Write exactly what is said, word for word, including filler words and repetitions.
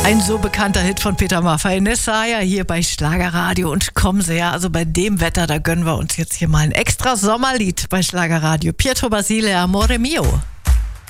Ein so bekannter Hit von Peter Maffay, Nessaya, hier bei Schlagerradio. Und kommen Sie ja, also bei dem Wetter, da gönnen wir uns jetzt hier mal ein extra Sommerlied bei Schlagerradio. Pietro Basile, Amore Mio.